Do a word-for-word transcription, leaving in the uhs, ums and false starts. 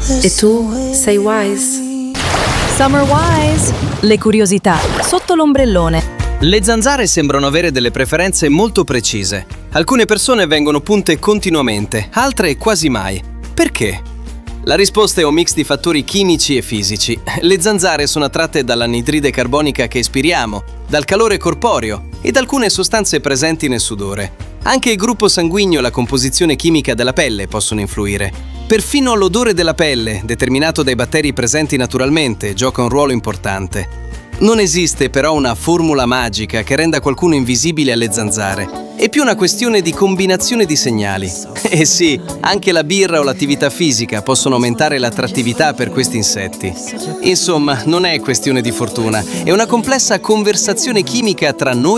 E tu sei Wise? Summer Wise, le curiosità sotto l'ombrellone. Le zanzare sembrano avere delle preferenze molto precise. Alcune persone vengono punte continuamente, altre quasi mai. Perché? La risposta è un mix di fattori chimici e fisici. Le zanzare sono attratte dall'anidride carbonica che espiriamo, dal calore corporeo e da alcune sostanze presenti nel sudore. Anche il gruppo sanguigno e la composizione chimica della pelle possono influire. Perfino l'odore della pelle, determinato dai batteri presenti naturalmente, gioca un ruolo importante. Non esiste però una formula magica che renda qualcuno invisibile alle zanzare. È più una questione di combinazione di segnali. E sì, anche la birra o l'attività fisica possono aumentare l'attrattività per questi insetti. Insomma, non è questione di fortuna, è una complessa conversazione chimica tra noi